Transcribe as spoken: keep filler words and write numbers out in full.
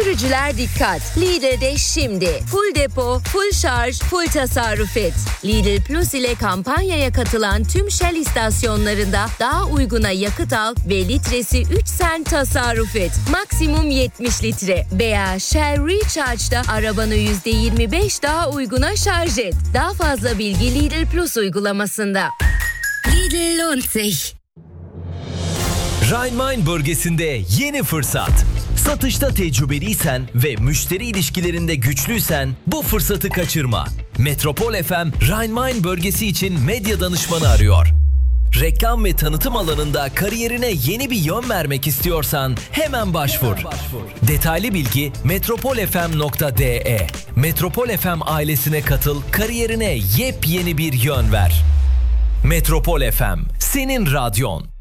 Sürücüler dikkat. Lidl'de şimdi full depo, full şarj, full tasarruf et. Lidl Plus ile kampanyaya katılan tüm Shell istasyonlarında daha uyguna yakıt al ve litresi üç sent tasarruf et. Maksimum yetmiş litre. Veya Shell Recharge'da arabanı yüzde yirmi beş daha uyguna şarj et. Daha fazla bilgi Lidl Plus uygulamasında. Lidl lohnt sich. Rhein-Main bölgesinde yeni fırsat. Satışta tecrübeliysen ve müşteri ilişkilerinde güçlüysen bu fırsatı kaçırma. Metropol F M, Rhein-Main bölgesi için medya danışmanı arıyor. Reklam ve tanıtım alanında kariyerine yeni bir yön vermek istiyorsan hemen başvur. Detaylı bilgi metropol f m nokta d e. Metropol F M ailesine katıl, kariyerine yepyeni bir yön ver. Metropol F M, senin radyon.